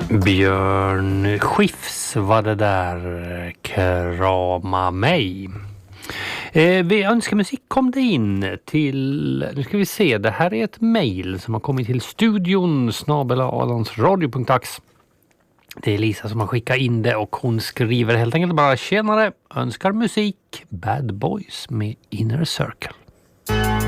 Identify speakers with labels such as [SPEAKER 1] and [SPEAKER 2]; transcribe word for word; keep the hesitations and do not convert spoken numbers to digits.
[SPEAKER 1] Björn Skifs var det där, krama mig. Eh, vi önskar musik kom det in till, nu ska vi se, det här är ett mejl som har kommit till studion snabel-a adamsradio punkt ax. Det är Lisa som har skickat in det och hon skriver helt enkelt bara: tjenare, önskar musik, Bad Boys med Inner Circle.